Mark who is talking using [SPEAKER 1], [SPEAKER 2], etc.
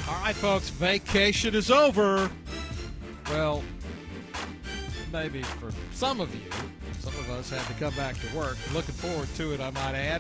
[SPEAKER 1] All right, folks, vacation is over. Well, maybe for some of you. Some of us had to come back to work. Looking forward to it, I might add.